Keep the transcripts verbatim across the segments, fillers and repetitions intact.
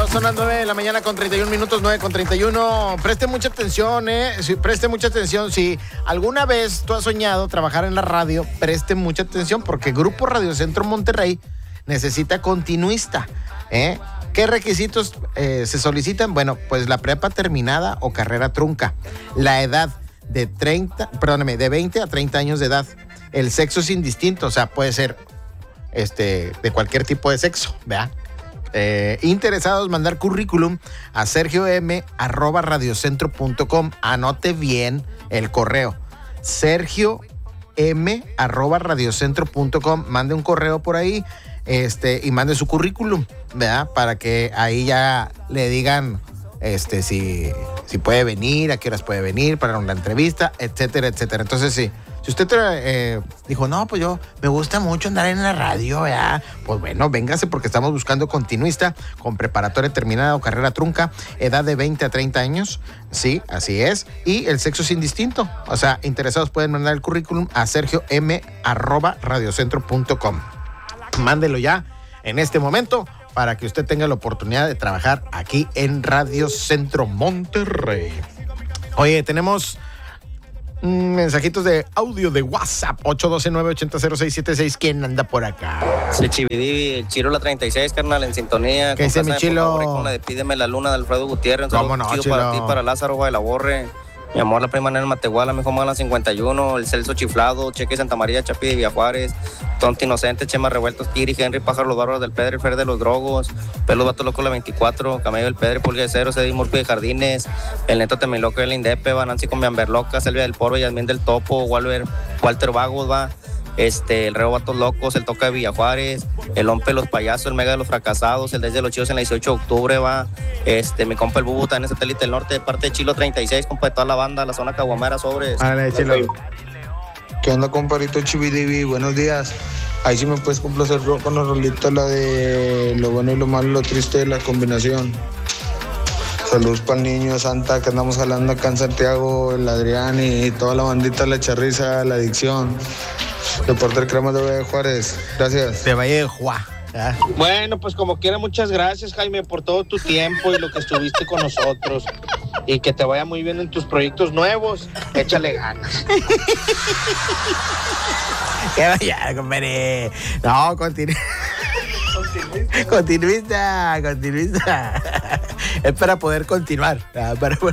son las nueve de la mañana con treinta y un minutos, nueve con treinta y uno. Preste mucha atención, ¿eh? Sí, preste mucha atención. Si alguna vez tú has soñado trabajar en la radio, preste mucha atención porque Grupo Radio Centro Monterrey necesita continuista, ¿eh? ¿Qué requisitos eh, se solicitan? Bueno, pues la prepa terminada o carrera trunca. La edad de treinta, perdóname, de veinte a treinta años de edad. El sexo es indistinto, o sea, puede ser este, de cualquier tipo de sexo, ¿verdad? Eh, interesados, mandar currículum a sergio m arroba radiocentro punto com. Anote bien el correo. sergio m arroba radiocentro punto com. Mande un correo por ahí este, y mande su currículum, ¿verdad? Para que ahí ya le digan este, si, si puede venir, a qué horas puede venir para una entrevista, etcétera, etcétera. Entonces, sí. Si usted eh, dijo, no, pues yo me gusta mucho andar en la radio, ¿verdad? Pues bueno, véngase porque estamos buscando continuista con preparatoria terminada o carrera trunca, edad de veinte a treinta años, sí, así es, y el sexo es indistinto. O sea, interesados pueden mandar el currículum a sergio m arroba radiocentro punto com. Mándelo ya en este momento para que usted tenga la oportunidad de trabajar aquí en Radio Centro Monterrey. Oye, tenemos mensajitos de audio de WhatsApp, ocho uno dos, nueve ocho cero, seis siete seis. ¿Quién anda por acá? Sí, Chividivi, el Chiro la treinta y seis, carnal, en sintonía. ¿Qué dice mi Chilo? Por favor, con la de Pídeme la luna de Alfredo Gutiérrez. Un ¿Cómo no, chido Chilo? para ti, para Lázaro Guaylaborre. Mi amor, la prima Nel Matehuala, mi hijo Mala cincuenta y uno, el Celso Chiflado, Cheque Santa María, Chapi de Villajuárez, Tonti Inocente, Chema Revueltos, Kiri, Henry, Pájaro, Los Bárbaros del Pedro, Fer de los Drogos, Pelos Vato Loco la veinticuatro, Camello del Pedro, Pulga de Cero, Cedi Murphy de Jardines, El Neto Temiloco, El Indepe, va Nancy con Bianberloca, Selvia del Poro, Yasmín del Topo, Walter, Walter Vagos, va, este, el Reo Vatos Locos, el Toca de Villajuárez, el Ompe Los Payasos, el Mega de los Fracasados, el Desde los Chivos en el dieciocho de octubre, va, este, mi compa el Bubu, está en el Satélite del Norte, de parte de Chilo treinta y seis, compa de toda la banda, la zona Caguamera, sobres. Vale, Chilo. ¿Qué onda, compadrito Chividivi? Buenos días. Ahí sí me puedes complacer con los rolitos, la de lo bueno y lo malo, lo triste de la combinación. Saludos para el niño Santa que andamos jalando acá en Santiago, el Adrián y toda la bandita, la charriza, la adicción. Deporte Cremas de Valle de Juárez. Gracias. De Valle de Juárez. ¿Ah? Bueno, pues como quiera, muchas gracias, Jaime, por todo tu tiempo y lo que estuviste con nosotros. Y que te vaya muy bien en tus proyectos nuevos. Échale ganas. Que vaya, compadre. No, continúa. Continuista, continuista. Es para poder continuar. Para poder...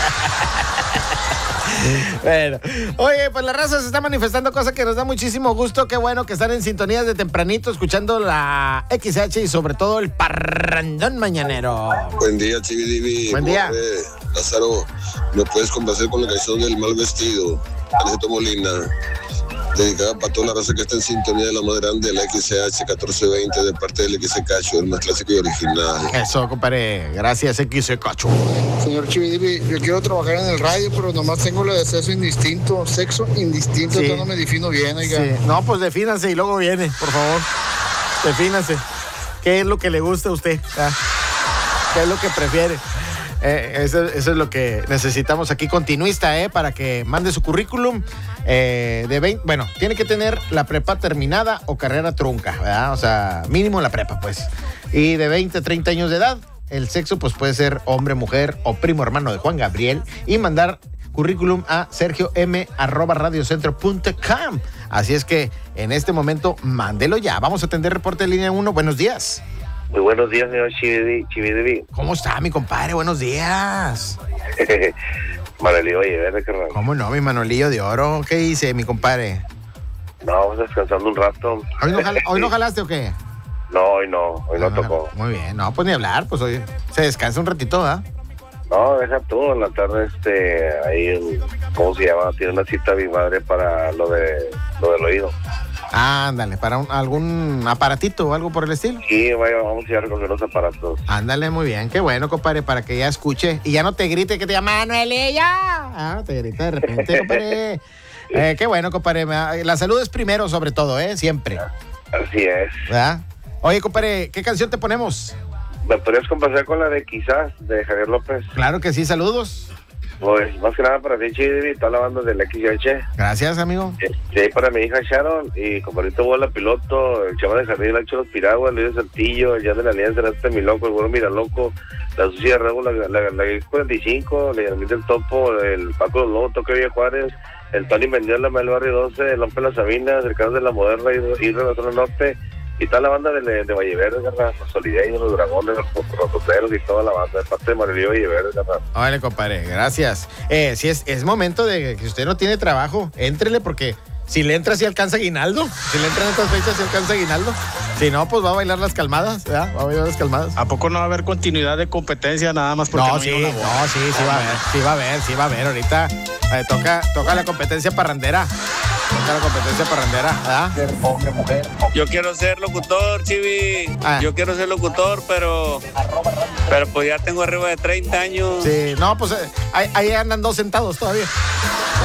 Bueno, oye, pues la raza se está manifestando, cosa que nos da muchísimo gusto. Qué bueno que están en sintonías de tempranito, escuchando la X H y sobre todo el parrandón mañanero. Buen día, Chividivi. Buen día. Lázaro, ¿me puedes complacer con la canción del mal vestido? Aniceto Molina. Dedicada para toda la raza que está en sintonía de la más grande de la X H catorce veinte de parte del X Cacho, el más clásico y original. Eso, compadre. Gracias, X Cacho. Señor Chividivi, yo quiero trabajar en el radio, pero nomás tengo lo de sexo indistinto. Sexo indistinto, Sí. yo no me defino bien, oiga. Sí. No, pues defínanse y luego viene, por favor. Defínanse. ¿Qué es lo que le gusta a usted? Ah, ¿qué es lo que prefiere? Eh, eso, eso es lo que necesitamos aquí, continuista, ¿eh? Para que mande su currículum eh, de veinte, bueno, tiene que tener la prepa terminada o carrera trunca, ¿verdad? O sea, mínimo la prepa, pues. Y de veinte a treinta años de edad, el sexo, pues puede ser hombre, mujer o primo hermano de Juan Gabriel. Y mandar currículum a sergio m arroba radiocentro punto com. Así es que en este momento, mándelo ya. Vamos a atender reporte de línea uno. Buenos días. Muy buenos días, señor Chividivi. ¿Cómo está, mi compadre? Buenos días. Manolillo, oye, ¿verdad, carnal? ¿Cómo no, mi Manolillo de oro? ¿Qué dice, mi compadre? No, vamos descansando un rato. ¿Hoy no, jala- ¿hoy no jalaste o qué? No, hoy no, hoy no Ah, tocó. Muy bien. No, pues ni hablar, pues hoy se descansa un ratito, ¿verdad? No, deja tú, en la tarde, este, ahí, ¿cómo se llama? Tiene una cita mi madre para lo de lo del oído. Ándale, para un- algún aparatito o algo por el estilo. Sí, vaya, vamos a ir a recoger los aparatos. Ándale, muy bien. Qué bueno, compadre, para que ya escuche y ya no te grite que te llama Manuelilla. Ah, no te grita de repente, compadre. Eh, qué bueno, compadre. La salud es primero, sobre todo, ¿eh? Siempre. Así es. ¿Verdad? Oye, compadre, ¿qué canción te ponemos? ¿Me podrías complacer con la de Quizás, de Javier López? Claro que sí, saludos. Pues más que nada para ti, Chibi, toda la banda del X H. Gracias, amigo. Sí, para mi hija Sharon y compadrito Bola Piloto, el Chava de Jardín, el Cholo Piragua, el Luis Saltillo, el Jan de la Alianza, el Este Mi Loco, el Güero Miraloco, la Sucia Rego, la, la, la cuarenta y cinco, la Yarmita del Topo, el Paco Los Lobos, Toque Villa Juárez, el Tony Mendiola, el Barrio doce, el Lompe Las Sabinas, el Carlos de la Moderna y de la Zona Norte, y toda la banda de, de Valle Verde, ¿verdad? Los Solideños, los Dragones, los Rototeros y toda la banda, de parte de Marilio Valle Verde, ¿verdad? Vale, compadre, gracias. Eh, sí, es, es momento de que usted no tiene trabajo, éntrele porque si le entra, si alcanza aguinaldo. Si le entran estas fechas, si alcanza aguinaldo. Si no, pues va a bailar las calmadas, ¿verdad? Va a bailar las calmadas. ¿A poco no va a haber continuidad de competencia nada más porque no, no sí, llega una boda? No, sí, sí va a haber, sí va a haber, sí va a haber. Ahorita eh, toca, toca la competencia parrandera. Toca la competencia parrandera, ¿verdad? Hombre, mujer. Yo quiero ser locutor, Chivi. Ah. Yo quiero ser locutor, pero pero pues ya tengo arriba de treinta años. Sí, no, pues eh, ahí, ahí andan dos sentados todavía.